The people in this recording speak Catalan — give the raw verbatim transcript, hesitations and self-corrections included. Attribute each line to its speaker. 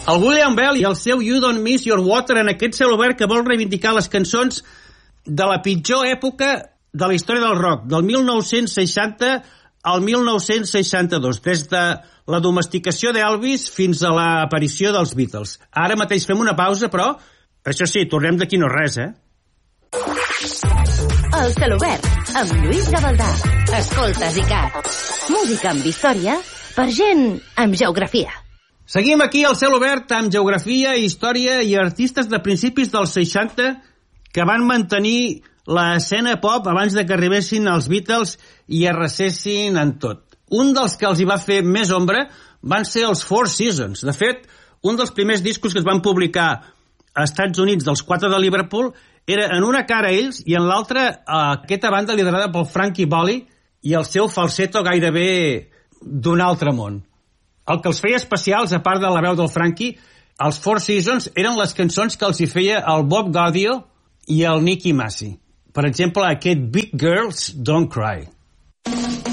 Speaker 1: El William Bell i el seu You Don't Miss Your Water en aquest cel obert que vol reivindicar les cançons de la pitjor època de la història del rock, del mil nou-cents seixanta al mil nou-cents seixanta-dos, des de la domesticació d'Elvis fins a l'aparició dels Beatles. Ara mateix fem una pausa, però, això sí, tornem d'aquí no res, eh?
Speaker 2: El celobert, amb Lluís Gavaldà. Escoltes i cat. Música amb història per gent amb geografia.
Speaker 1: Seguim aquí al cel obert amb geografia, història i artistes de principis dels seixanta que van mantenir l'escena pop abans de que arribessin els Beatles i arrasessin en tot. Un dels que els hi va fer més ombra van ser els Four Seasons. De fet, un dels primers discos que es van publicar als Estats Units dels quatre de Liverpool era en una cara ells i en l'altra aquesta banda liderada pel Frankie Valli i el seu falsetto gairebé d'un altre món. El que els feia especials, a part de la veu del Frankie, els Four Seasons eren les cançons que els hi feia el Bob Gaudio i el Nicky Massey. Per exemple, aquest Big Girls Don't Cry.